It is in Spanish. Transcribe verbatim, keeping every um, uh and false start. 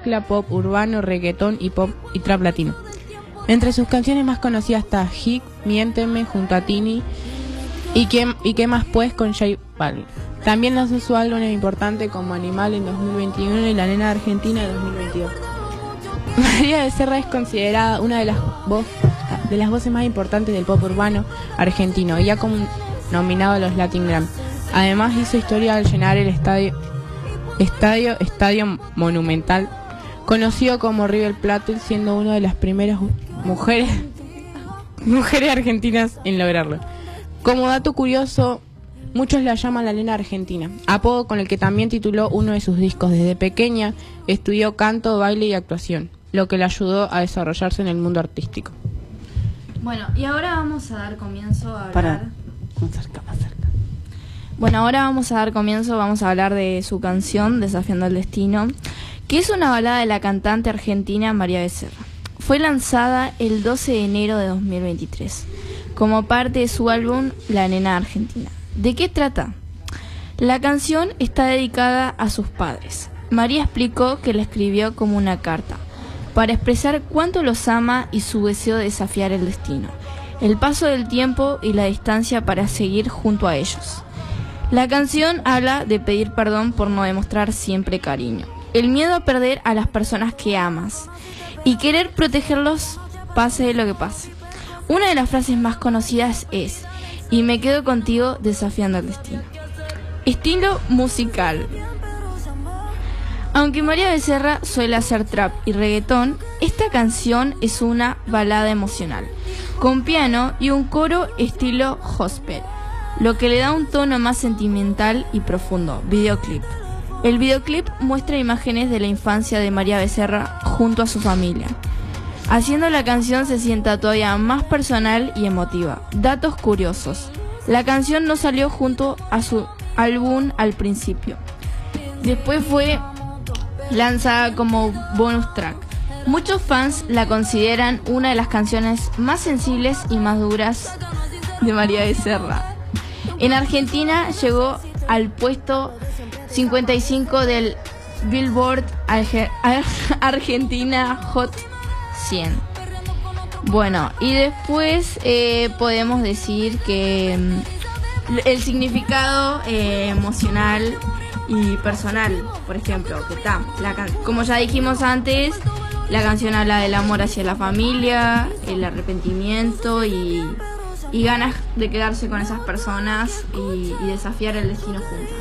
mezcla pop urbano, reggaetón y pop y trap latino. Entre sus canciones más conocidas está Hit, Miénteme junto a Tini y qué, y qué más pues con J Balvin. También lanzó su álbum importante como Animal en dos mil veintiuno y La Nena Argentina en dos mil veintidós. María Becerra es considerada una de las, voz, de las voces más importantes del pop urbano argentino y ha como nominado a los Latin Grammy. Además hizo historia al llenar el estadio Estadio, estadio Monumental, conocido como River Plate, siendo una de las primeras mujeres, mujeres argentinas en lograrlo. Como dato curioso, muchos la llaman la Nena Argentina, apodo con el que también tituló uno de sus discos. Desde pequeña estudió canto, baile y actuación, lo que le ayudó a desarrollarse en el mundo artístico. Bueno, y ahora vamos a dar comienzo a hablar... Para, más cerca, más cerca. Bueno, ahora vamos a dar comienzo, vamos a hablar de su canción, Desafiando el Destino, que es una balada de la cantante argentina María Becerra. Fue lanzada el doce de enero de dos mil veintitrés, como parte de su álbum La Nena Argentina. ¿De qué trata? La canción está dedicada a sus padres. María explicó que la escribió como una carta, para expresar cuánto los ama y su deseo de desafiar el destino, el paso del tiempo y la distancia para seguir junto a ellos. La canción habla de pedir perdón por no demostrar siempre cariño, el miedo a perder a las personas que amas y querer protegerlos pase lo que pase. Una de las frases más conocidas es: y me quedo contigo desafiando el destino. Estilo musical. Aunque María Becerra suele hacer trap y reggaetón, esta canción es una balada emocional, con piano y un coro estilo gospel, lo que le da un tono más sentimental y profundo. Videoclip. El videoclip muestra imágenes de la infancia de María Becerra junto a su familia, haciendo la canción se sienta todavía más personal y emotiva. Datos curiosos. La canción no salió junto a su álbum al principio. Después fue lanzada como bonus track. Muchos fans la consideran una de las canciones más sensibles y más duras de María Becerra. En Argentina llegó al puesto cincuenta y cinco del Billboard Argentina Hot cien. Bueno, y después eh, podemos decir que mm, el significado eh, emocional y personal, por ejemplo, que está, la can- como ya dijimos antes, la canción habla del amor hacia la familia, el arrepentimiento y, y ganas de quedarse con esas personas y, y desafiar el destino juntos.